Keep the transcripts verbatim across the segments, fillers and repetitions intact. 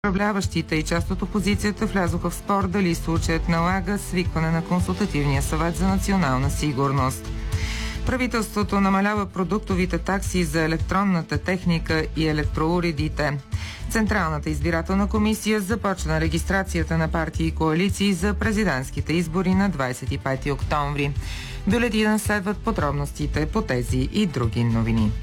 Управляващите и част от опозицията влязоха в спор дали случаят налага свикване на Консултативния съвет за национална сигурност. Правителството намалява продуктовите такси за електронната техника и електроуредите. Централната избирателна комисия започна регистрацията на партии и коалиции за президентските избори на двадесет и пети октомври. Бюлетина следват подробностите по тези и други новини.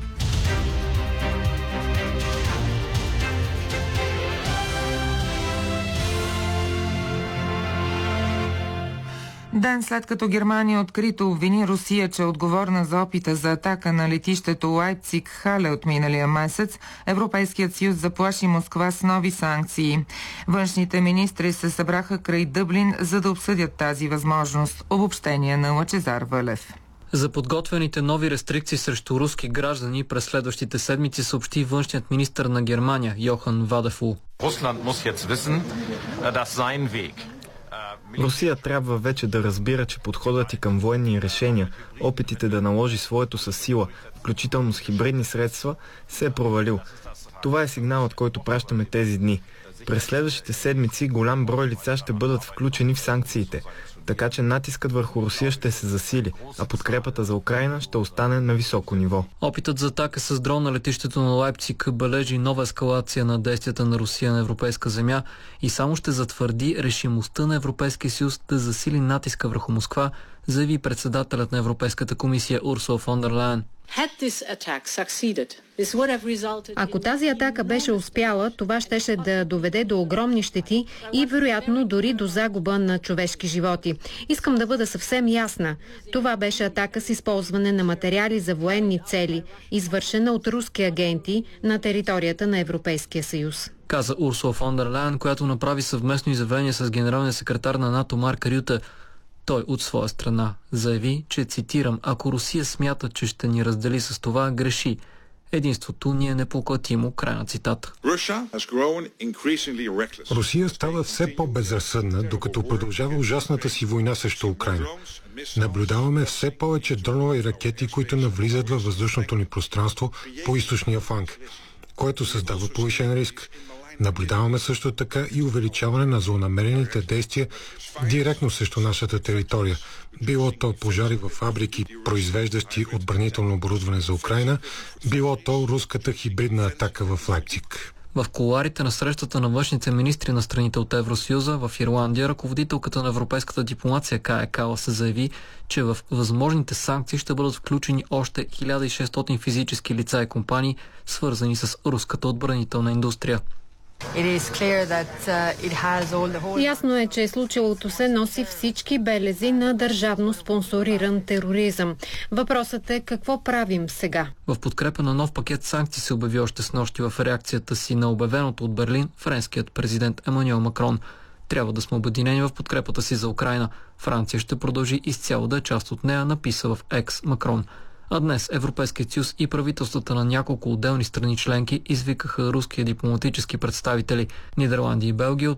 Ден след като Германия открито обвини Русия, че е отговорна за опита за атака на летището Лайпциг-Хале от миналия месец, Европейският съюз заплаши Москва с нови санкции. Външните министри се събраха край Дъблин, за да обсъдят тази възможност. Обобщение на Лъчезар Вълев. За подготвените нови рестрикции срещу руски граждани през следващите седмици съобщи външният министър на Германия Йохан Вадефул. Русия трябва вече да разбира, че подходът и към военни решения, опитите да наложи своето със сила, включително с хибридни средства, се е провалил. Това е сигналът, който пращаме тези дни. През следващите седмици голям брой лица ще бъдат включени в санкциите, така че натискът върху Русия ще се засили, а подкрепата за Украйна ще остане на високо ниво. Опитът за атака с дрон на летището на Лайпциг бележи нова ескалация на действията на Русия на европейска земя и само ще затвърди решимостта на Европейския съюз да засили натиска върху Москва, заяви председателят на Европейската комисия Урсула фон дер Лайен. Ако тази атака беше успяла, това щеше да доведе до огромни щети и вероятно дори до загуба на човешки животи. Искам да бъда съвсем ясна. Това беше атака с използване на материали за военни цели, извършена от руски агенти на територията на Европейския съюз, каза Урсула фон дер Лайен, която направи съвместно изявление с генералния секретар на НАТО Марк Рюте. Той от своя страна заяви, че, цитирам, ако Русия смята, че ще ни раздели с това, греши. Единството ни е непоклатимо, край на цитата. Русия става все по-безразсъдна, докато продължава ужасната си война срещу Украйна. Наблюдаваме все повече дронове и ракети, които навлизат във въздушното ни пространство по източния фланг, което създава повишен риск. Наблюдаваме също така и увеличаване на злонамерените действия директно срещу нашата територия. Било то пожари в фабрики, произвеждащи отбранително оборудване за Украйна, било то руската хибридна атака в Лайпциг. В кулоарите на срещата на външните министри на страните от Евросъюза в Ирландия, ръководителката на европейската дипломация Кая Калас се заяви, че в възможните санкции ще бъдат включени още хиляда и шестстотин физически лица и компании, свързани с руската отбранителна индустрия. Ясно е, че случилото се носи всички белези на държавно спонсориран тероризъм. Въпросът е какво правим сега. В подкрепа на нов пакет санкции се обяви още снощи в реакцията си на обявеното от Берлин френският президент Емануел Макрон. Трябва да сме обединени в подкрепата си за Украйна. Франция ще продължи изцяло да е част от нея, написа в Екс Макрон. А днес Европейският съюз и правителствата на няколко отделни страни членки извикаха руския дипломатически представители Нидерландия и Белгия